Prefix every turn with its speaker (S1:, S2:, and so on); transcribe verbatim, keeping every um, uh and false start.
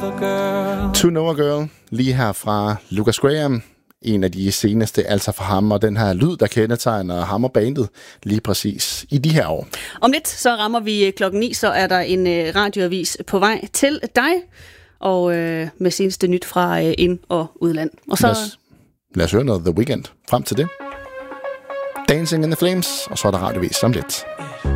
S1: know a girl.
S2: To Know a Girl, lige her fra Lukas Graham. En af de seneste, altså for ham, og den her lyd, der kendetegner ham og bandet lige præcis i de her år.
S3: Om lidt, så rammer vi klokken ni, så er der en øh, radioavis på vej til dig, og øh, med seneste nyt fra øh, ind- og udland. Og så...
S2: lad, os, lad os høre noget The Weeknd frem til det. Dancing in the Flames, og så er der radioavis om lidt.